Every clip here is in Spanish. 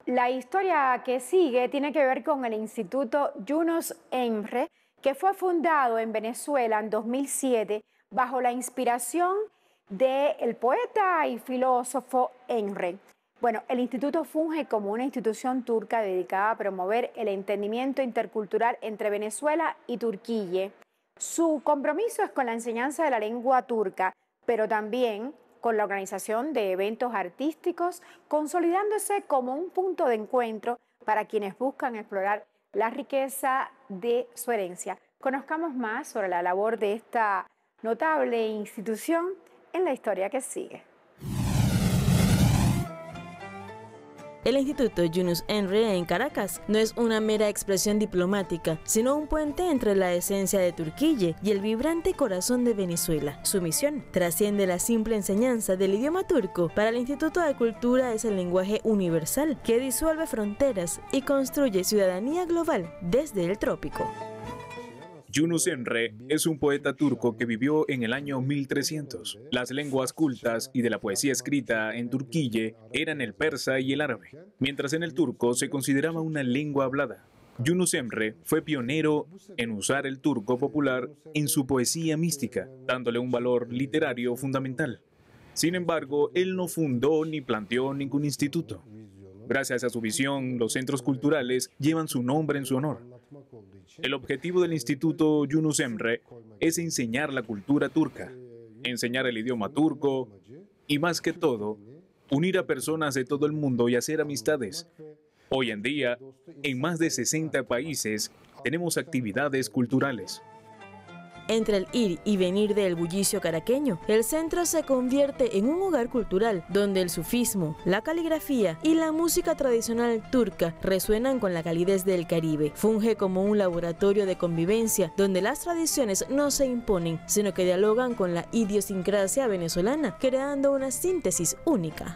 La historia que sigue tiene que ver con el Instituto Yunus Emre, que fue fundado en Venezuela en 2007 bajo la inspiración del poeta y filósofo Emre. Bueno, el instituto funge como una institución turca dedicada a promover el entendimiento intercultural entre Venezuela y Turquía. Su compromiso es con la enseñanza de la lengua turca, pero también con la organización de eventos artísticos, consolidándose como un punto de encuentro para quienes buscan explorar la riqueza de su herencia. Conozcamos más sobre la labor de esta notable institución en la historia que sigue. El Instituto Yunus Emre en Caracas no es una mera expresión diplomática, sino un puente entre la esencia de Turquía y el vibrante corazón de Venezuela. Su misión trasciende la simple enseñanza del idioma turco. Para el Instituto de Cultura es el lenguaje universal que disuelve fronteras y construye ciudadanía global desde el trópico. Yunus Emre es un poeta turco que vivió en el año 1300. Las lenguas cultas y de la poesía escrita en Turquía eran el persa y el árabe, mientras en el turco se consideraba una lengua hablada. Yunus Emre fue pionero en usar el turco popular en su poesía mística, dándole un valor literario fundamental. Sin embargo, él no fundó ni planteó ningún instituto. Gracias a su visión, los centros culturales llevan su nombre en su honor. El objetivo del Instituto Yunus Emre es enseñar la cultura turca, enseñar el idioma turco y, más que todo, unir a personas de todo el mundo y hacer amistades. Hoy en día, en más de 60 países, tenemos actividades culturales. Entre el ir y venir del bullicio caraqueño, el centro se convierte en un hogar cultural donde el sufismo, la caligrafía y la música tradicional turca resuenan con la calidez del Caribe. Funge como un laboratorio de convivencia donde las tradiciones no se imponen, sino que dialogan con la idiosincrasia venezolana, creando una síntesis única.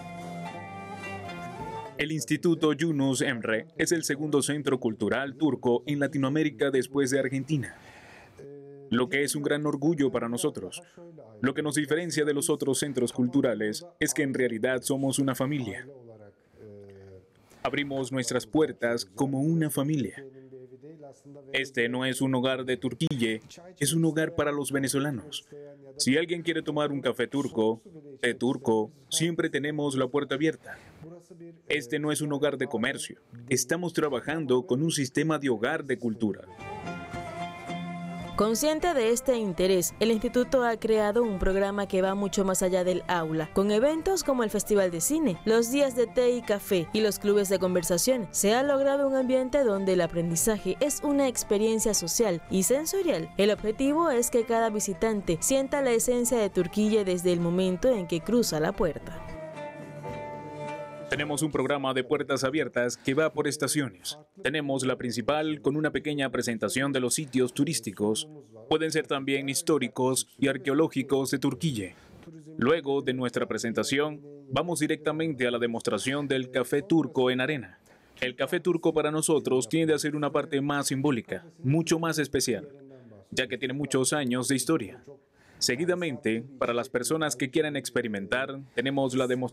El Instituto Yunus Emre es el segundo centro cultural turco en Latinoamérica después de Argentina, lo que es un gran orgullo para nosotros. Lo que nos diferencia de los otros centros culturales es que en realidad somos una familia. Abrimos nuestras puertas como una familia. Este no es un hogar de Turquía, es un hogar para los venezolanos. Si alguien quiere tomar un café turco, té turco, siempre tenemos la puerta abierta. Este no es un hogar de comercio. Estamos trabajando con un sistema de hogar de cultura. Consciente de este interés, el instituto ha creado un programa que va mucho más allá del aula, con eventos como el Festival de Cine, los días de té y café y los clubes de conversación. Se ha logrado un ambiente donde el aprendizaje es una experiencia social y sensorial. El objetivo es que cada visitante sienta la esencia de Turquía desde el momento en que cruza la puerta. Tenemos un programa de puertas abiertas que va por estaciones. Tenemos la principal con una pequeña presentación de los sitios turísticos. Pueden ser también históricos y arqueológicos de Turquía. Luego de nuestra presentación, vamos directamente a la demostración del café turco en arena. El café turco para nosotros tiende a ser una parte más simbólica, mucho más especial, ya que tiene muchos años de historia. Seguidamente, para las personas que quieran experimentar, tenemos la demostración